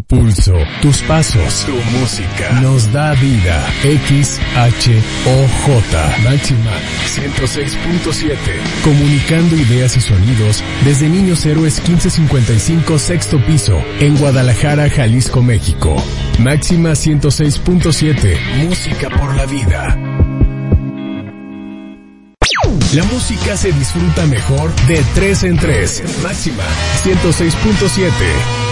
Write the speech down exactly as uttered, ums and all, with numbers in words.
pulso, tus pasos, tu música, nos da vida. X H O J, Máxima ciento seis punto siete. Comunicando ideas y sonidos desde Niños Héroes quince cincuenta y cinco, sexto piso, en Guadalajara, Jalisco, México. Máxima ciento seis punto siete, música por la vida. La música se disfruta mejor de tres en tres. Máxima ciento seis punto siete.